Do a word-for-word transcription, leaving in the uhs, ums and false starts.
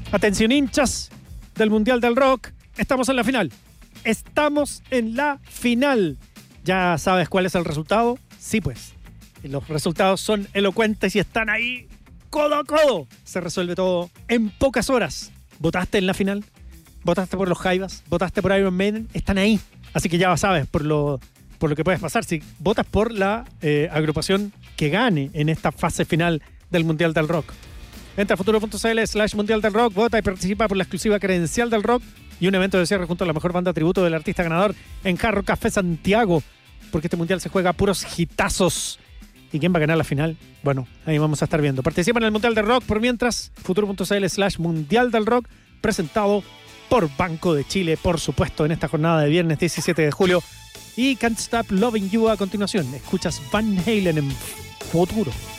Atención, hinchas del Mundial del Rock. Estamos en la final. Estamos en la final. ¿Ya sabes cuál es el resultado? Sí, pues. Los resultados son elocuentes y están ahí codo a codo. Se resuelve todo en pocas horas. ¿Votaste en la final? ¿Votaste por los Jaivas? ¿Votaste por Iron Maiden? Están ahí. Así que ya sabes por lo, por lo que puedes pasar. Si votas por la eh, agrupación que gane en esta fase final del Mundial del Rock. Entra a futuro.cl slash Mundial del Rock, vota y participa por la exclusiva credencial del rock y un evento de cierre junto a la mejor banda tributo del artista ganador en Jarro Café Santiago, porque este Mundial se juega a puros hitazos. ¿Y quién va a ganar la final? Bueno, ahí vamos a estar viendo. Participa en el Mundial del Rock por mientras, futuro.cl slash Mundial del Rock, presentado por Banco de Chile, por supuesto, en esta jornada de viernes diecisiete de julio. Y Can't Stop Loving You a continuación. Escuchas Van Halen en Futuro.